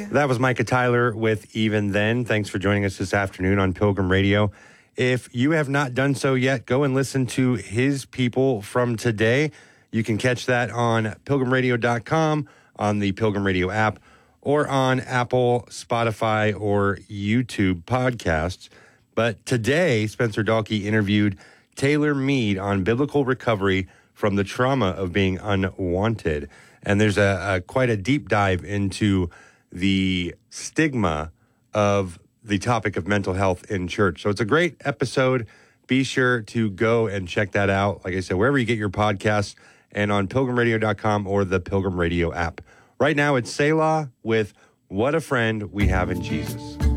That was Micah Tyler with Even Then. Thanks for joining us this afternoon on Pilgrim Radio. If you have not done so yet, go and listen to His People from today. You can catch that on pilgrimradio.com, on the Pilgrim Radio app, or on Apple, Spotify, or YouTube podcasts. But today, Spencer Dahlke interviewed Taylor Mead on biblical recovery from the trauma of being unwanted. And there's quite a deep dive into the stigma of the topic of mental health in church. So it's a great episode. Be sure to go and check that out. Like I said, wherever you get your podcasts and on pilgrimradio.com or the Pilgrim Radio app. Right now, it's Selah with What a Friend We Have in Jesus.